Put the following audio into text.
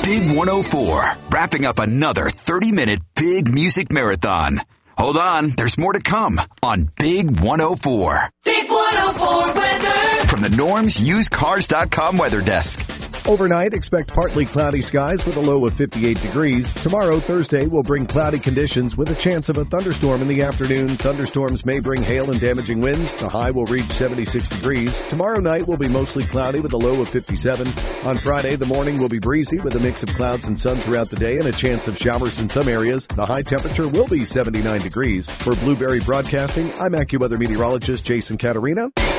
Big 104, wrapping up another 30-minute big music marathon. Hold on, there's more to come on Big 104. Big 104 weather. From the Norm's UsedCars.com weather desk. Overnight, expect partly cloudy skies with a low of 58 degrees. Tomorrow, Thursday, will bring cloudy conditions with a chance of a thunderstorm in the afternoon. Thunderstorms may bring hail and damaging winds. The high will reach 76 degrees. Tomorrow night will be mostly cloudy with a low of 57. On Friday, the morning will be breezy with a mix of clouds and sun throughout the day and a chance of showers in some areas. The high temperature will be 79 degrees. For Blueberry Broadcasting, I'm AccuWeather meteorologist Jason Caterina.